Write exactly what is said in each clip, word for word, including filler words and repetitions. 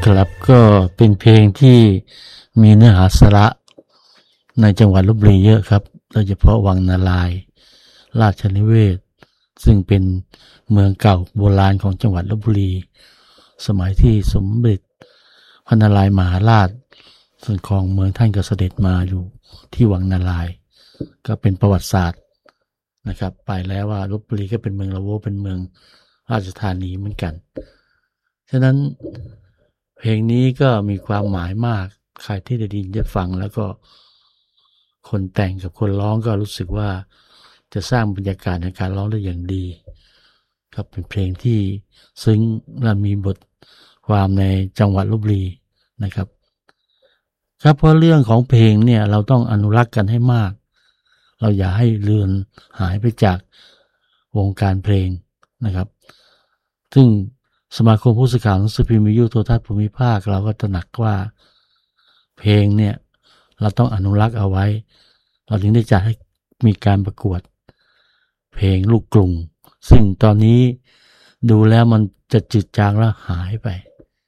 ครับก็เป็นเพลงที่มีเนื้อหาสาระในจังหวัดลพบุรีเยอะครับโดยเฉพาะวังนารายณ์ราชนิเวศซึ่งเป็นเมืองเก่าโบราณของจังหวัดลพบุรีสมัยที่สมเด็จพระนารายณ์มหาราชส่วนของเมืองท่านก็เสด็จมาอยู่ที่วังนารายณ์ก็เป็นประวัติศาสตร์นะครับไปแล้วว่าลพบุรีก็เป็นเมืองละโวเป็นเมืองราชธานีเหมือนกันฉะนั้นเพลงนี้ก็มีความหมายมากใครที่ได้ยินได้ฟังแล้วก็คนแต่งกับคนร้องก็รู้สึกว่าจะสร้างบรรยากาศในการร้องได้อย่างดีครับเป็นเพลงที่ซึ้งและมีบทความในจังหวัดลพบุรีนะครับครับเพราะเรื่องของเพลงเนี่ยเราต้องอนุรักษ์กันให้มากเราอย่าให้เลือนหายไปจากวงการเพลงนะครับซึ่งสมาคมผู้สื่อข่าวหนังสือพิมพ์วิทยุโทรทัศน์ภูมิภาคเราก็ตระหนักว่าเพลงเนี่ยเราต้องอนุรักษ์เอาไว้เราถึงได้จัดให้มีการประกวดเพลงลูกกรุงซึ่งตอนนี้ดูแล้วมันจะจืดจางและหายไป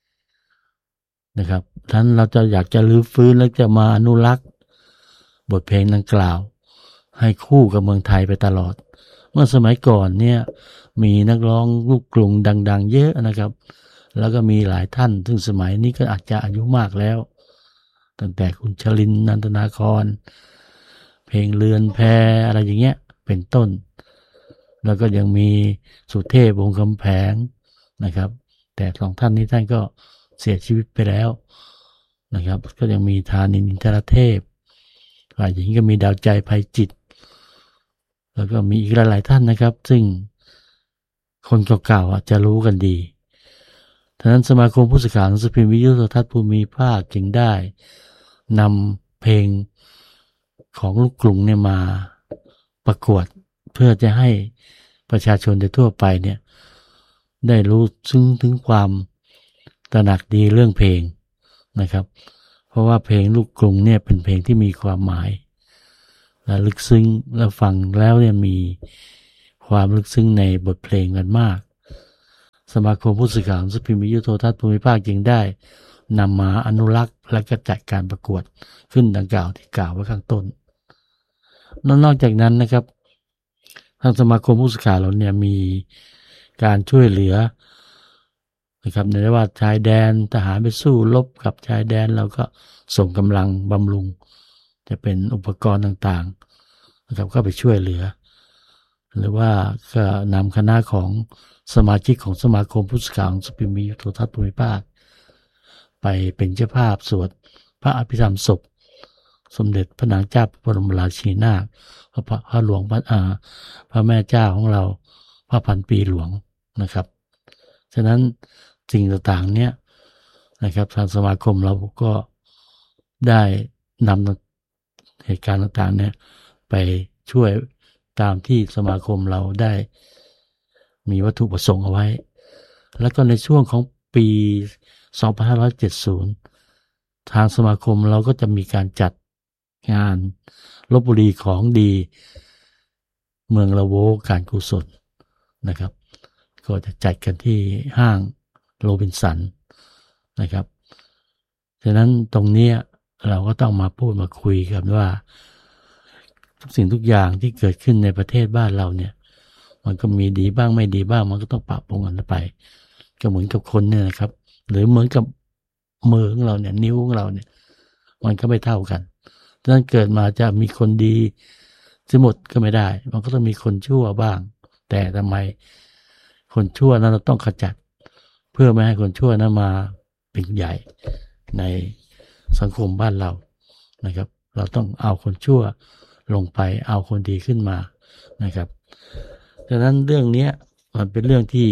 นะครับฉะนั้นเราจะอยากจะรื้อฟื้นและจะมาอนุรักษ์บทเพลงดังกล่าวให้คู่กับเมืองไทยไปตลอดเมื่อสมัยก่อนเนี่ยมีนักร้องลูกกรุงดังๆเยอะนะครับแล้วก็มีหลายท่านซึ่งสมัยนี้ก็อาจจะอายุมากแล้วตั้งแต่คุณชลินนันทนาครเพลงเรือนแพอะไรอย่างเงี้ยเป็นต้นแล้วก็ยังมีสุเทพวงศ์คำแผงนะครับแต่สองท่านนี้ท่านก็เสียชีวิตไปแล้วนะครับก็ยังมีธานินทร์อินทรเทพฝ่ายหญิงก็มีดาวใจไพจิตรแล้วก็มีอีกหลายๆท่านนะครับซึ่งคนเก่าๆอาจจะรู้กันดีฉะนั้นสมาคมผู้สื่อข่าวหนังสือพิมพ์วิทยุโทรทัศน์ภูมิภาคจึงได้นำเพลงของลูกกรุงเนี่ยมาประกวดเพื่อจะให้ประชาชนโดยทั่วไปเนี่ยได้รู้ซึ้งถึงความตระหนักดีเรื่องเพลงนะครับเพราะว่าเพลงลูกกรุงเนี่ยเป็นเพลงที่มีความหมายและลึกซึ้งและฟังแล้วเนี่ยมีความลึกซึ้งในบทเพลงกันมากสมาคมผู้สื่อข่าวหนังสือพิมพ์วิทยุโทรทัศน์ภูมิภาคจึงได้นำมาอนุรักษ์และก็จัดการประกวดขึ้นดังกล่าวที่กล่าวไว้ข้างต้นนอกจากนั้นนะครับทางสมาคมผู้สื่อข่าวเราเนี่ยมีการช่วยเหลือนะครับในว่าชายแดนทหารไปสู้รบกับชายแดนเราก็ส่งกำลังบำรุงจะเป็นอุปกรณ์ต่างๆนะครับก็ไปช่วยเหลือหรือว่าก็นำคณะของสมาชิกของสมาคมผู้สื่อข่าวหนังสือพิมพ์วิทยุโทรทัศน์ภูมิภาคไปเป็นเจ้าภาพสวดพระอภิธรรมศพสมเด็จพระนางเจ้าพระบรมราชินีนาถพระพระหลวงพระอาพระแม่เจ้าของเราพระพันปีหลวงนะครับฉะนั้นสิ่งต่างๆเนี่ยนะครับทางสมาคมเราก็ได้นำเหตุการณ์ต่างๆเนี่ยไปช่วยตามที่สมาคมเราได้มีวัตถุประสงค์เอาไว้แล้วก็ในช่วงของปีสองพันห้าร้อยเจ็ดสิบทางสมาคมเราก็จะมีการจัดงานลพบุรีของดีเมืองละโวการกุศลนะครับก็จะจัดกันที่ห้างโรบินสันนะครับฉะนั้นตรงนี้เราก็ต้องมาพูดมาคุยกันว่าทุกสิ่งทุกอย่างที่เกิดขึ้นในประเทศบ้านเราเนี่ยมันก็มีดีบ้างไม่ดีบ้างมันก็ต้องปรับปรุงกันไปก็เหมือนกับคนเนี่ยนะครับหรือเหมือนกับมือของเราเนี่ยนิ้วของเราเนี่ยมันก็ไม่เท่ากันฉะนั้นเกิดมาจะมีคนดีทั้งหมดก็ไม่ได้มันก็ต้องมีคนชั่วบ้างแต่ทำไมคนชั่วนั้นเราต้องขจัดเพื่อไม่ให้คนชั่วนั้นมาเป็นใหญ่ในสังคมบ้านเรานะครับเราต้องเอาคนชั่วลงไปเอาคนดีขึ้นมานะครับฉะนั้นเรื่องนี้มันเป็นเรื่องที่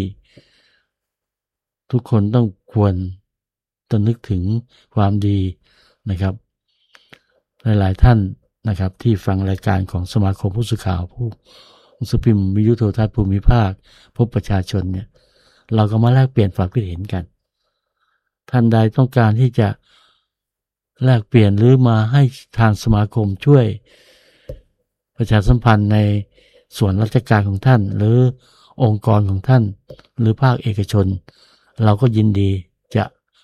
ทุกคนต้องควรต้องนึกถึงความดีนะครับหลายๆท่านนะครับที่ฟังรายการของสมาคมผู้สื่อข่าวผู้หนังสือพิมพ์วิทยุโทรทัศน์ภูมิภาคพบประชาชนเนี่ยเราก็มาแลกเปลี่ยนความคิดเห็นกันท่านใดต้องการที่จะแลกเปลี่ยนหรือมาให้ทางสมาคมช่วยประชาสัมพันธ์ในส่วนราชการของท่านหรือองค์กรของท่านหรือภาคเอกชนเราก็ยินดีจะ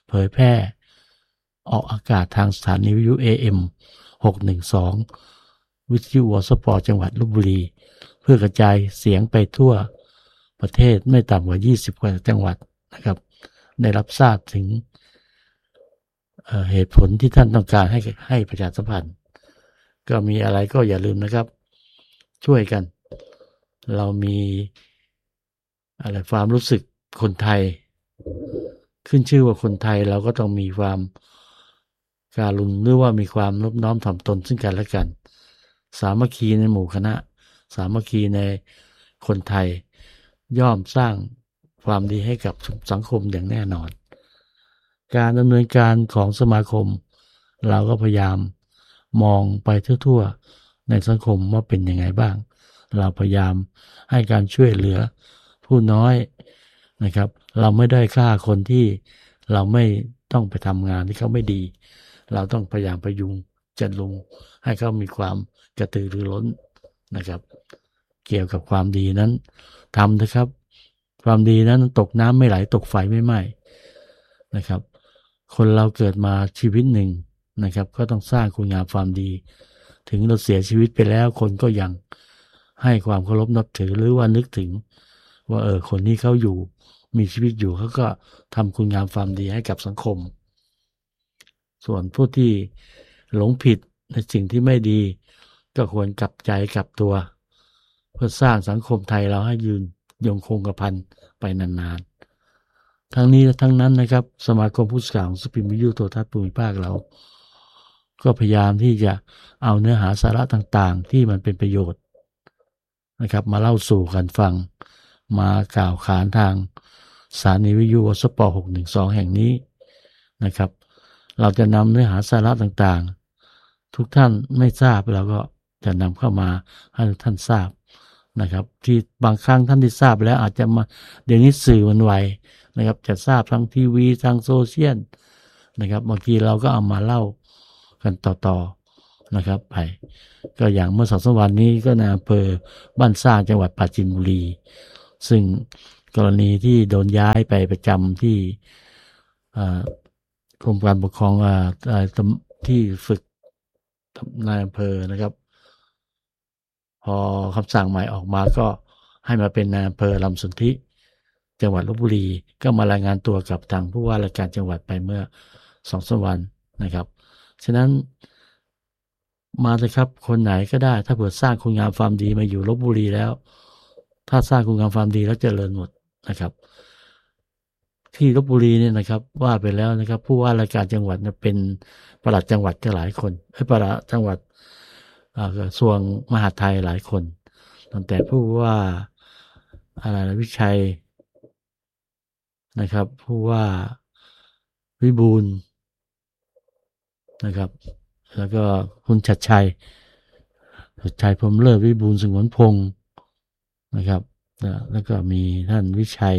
เผยแพร่ออกอากาศทางสถานีวิทยุ เอ เอ็ม หกหนึ่งสอง วิทยุวสปจังหวัดลพบุรีเพื่อกระจายเสียงไปทั่วประเทศไม่ต่ำกว่ายี่สิบกว่าจังหวัดนะครับได้รับทราบถึงเอ่อเหตุผลที่ท่านต้องการให้ให้ประชาสัมพันธ์ก็มีอะไรก็อย่าลืมนะครับช่วยกันเรามีอะไรความรู้สึกคนไทยขึ้นชื่อว่าคนไทยเราก็ต้องมีความการุณหรือว่ามีความนอบน้อมถ่อมตนซึ่งกันและกันสามัคคีในหมู่คณะสามัคคีในคนไทยย่อมสร้างความดีให้กับสังคมอย่างแน่นอนการดำเนินการของสมาคมเราก็พยายามมองไปทั่วๆในสังคมว่าเป็นยังไงบ้างเราพยายามให้การช่วยเหลือผู้น้อยนะครับเราไม่ได้ฆ่าคนที่เราไม่ต้องไปทำงานที่เขาไม่ดีเราต้องพยายามประยุงจัดลุงให้เขามีความกระตือรือร้นนะครับเกี่ยวกับความดีนั้นทำนะครับความดีนั้นตกน้ำไม่ไหลตกไฟไม่ไหม้นะครับคนเราเกิดมาชีวิตหนึ่งนะครับก็ต้องสร้างคุณงามความดีถึงเราเสียชีวิตไปแล้วคนก็ยังให้ความเคารพนับถือหรือว่านึกถึงว่าเออคนนี้เขาอยู่มีชีวิตอยู่เขาก็ทำคุณงามความดีให้กับสังคมส่วนผู้ที่หลงผิดในสิ่งที่ไม่ดีก็ควรกลับใจกลับตัวเพื่อสร้างสังคมไทยเราให้ยืนยงคงกระพันไปนานๆทั้งนี้และทั้งนั้นนะครับสมาคมผู้สื่อข่าวของสปินวิทยุโทรทัศน์ภูมิภาคเราก็พยายามที่จะเอาเนื้อหาสาระต่างๆที่มันเป็นประโยชน์นะครับมาเล่าสู่กันฟังมากล่าวขานทางสถานีวิทยุวสปหกหนึ่งสองแห่งนี้นะครับเราจะนำเนื้อหาสาระต่างๆทุกท่านไม่ทราบเราก็จะนำเข้ามาให้ทุกท่านทราบนะครับที่บางครั้งท่านที่ทราบแล้วอาจจะมาเดี๋ยวนี้สื่อมันไวนะครับจะทราบทางทีวีทางโซเชียลนะครับบางทีเราก็เอามาเล่ากันต่อๆนะครับไปก็อย่างเมื่อสองสามวันนี้ก็ในอำเภอบ้านสร้างจังหวัดปราจีนบุรีซึ่งกรณีที่โดนย้ายไปประจำที่กรมการปกครองที่ฝึกนายอำเภอนะครับพอคำสั่งใหม่ออกมาก็ให้มาเป็นนายอำเภอลำสนธิจังหวัดลพบุรีก็มารายงานตัวกับทางผู้ว่าราชการจังหวัดไปเมื่อสองสามวันนะครับฉะนั้นมาเลยครับคนไหนก็ได้ถ้าเผื่อสร้างคุณงามความดีมาอยู่ลพบุรีแล้วถ้าสร้างคุณงามความดีแล้วเจริญหมดนะครับที่ลพบุรีเนี่ยนะครับว่าไปแล้วนะครับผู้ว่าราชการจังหวัดเนี่ยเป็นปลัดจังหวัดก็หลายคนให้ปลัดจังหวัดกระทรวงมหาดไทยหลายคนตั้งแต่ผู้ว่าอะไรวิชัยนะครับผู้ว่าวิบูลย์นะครับแล้วก็คุณชัดชัยชัดชัยพรหมเลิศวิบูลย์สงวนพงศ์นะครับแล้วก็มีท่านวิชัย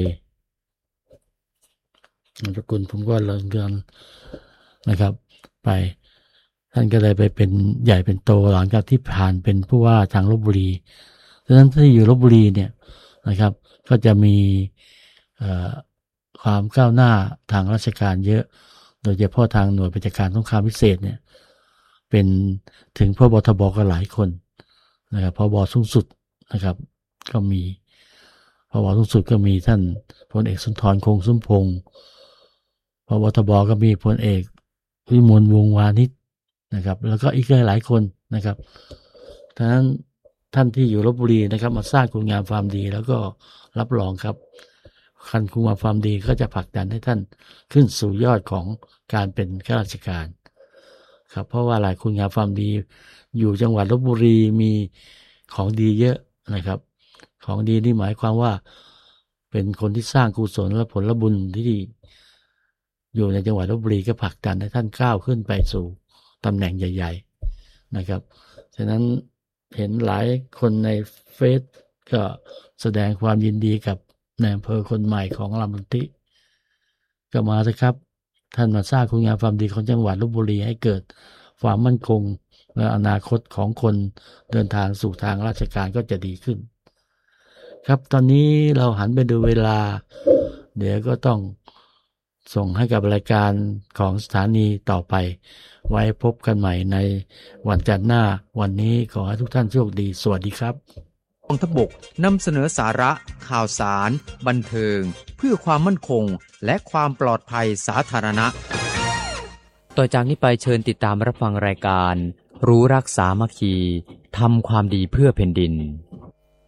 นามสกุลผมก็เลิงเรือนนะครับไปท่านก็เลยไปเป็นใหญ่เป็นโตหลังจากที่ผ่านเป็นผู้ว่าทางลพบุรีดังนั้นที่อยู่ลพบุรีเนี่ยนะครับก็จะมีความก้าวหน้าทางราชการเยอะโดยเฉพาะทางหน่วยปฏิบัติการสงครามพิเศษเนี่ยเป็นถึงพบทบก็หลายคนนะครับพบสูงสุดนะครับก็มีพบสูงสุดก็มีท่านพลเอกสุนทรคงสมพงษ์พบทบก็มีพลเอกวิมลวงศ์วานิชนะครับแล้วก็อีกหลายคนนะครับฉะนั้นท่านที่อยู่ลพบุรีนะครับมาสร้างคุณงามความดีแล้วก็รับรองครับคันคุณงามความดีก็จะผลักดันให้ท่านขึ้นสู่ยอดของการเป็นข้าราชการครับเพราะว่าหลายคุณงามความดีอยู่จังหวัดลพบุรีมีของดีเยอะนะครับของดีนี่หมายความว่าเป็นคนที่สร้างกุศลและผลบุญที่อยู่ในจังหวัดลพบุรีก็ผลักดันให้ท่านก้าวขึ้นไปสู่ตำแหน่งใหญ่ๆนะครับฉะนั้นเห็นหลายคนในเฟซก็แสดงความยินดีกับนายอำเภอคนใหม่ของลำพูนติก็มาสิครับท่านมาสร้างคุณงามความดีของจังหวัดลพบุรีให้เกิดความมั่นคงและอนาคตของคนเดินทางสู่ทางราชการก็จะดีขึ้นครับตอนนี้เราหันไปดูเวลาเดี๋ยวก็ต้องส่งให้กับรายการของสถานีต่อไปไว้พบกันใหม่ในวันจันทร์หน้าวันนี้ขอให้ทุกท่านโชคดีสวัสดีครับกองทัพบกนำเสนอสาระข่าวสารบันเทิงเพื่อความมั่นคงและความปลอดภัยสาธารณะต่อจากนี้ไปเชิญติดตามรับฟังรายการรู้รักสามัคคีทำความดีเพื่อแผ่นดิน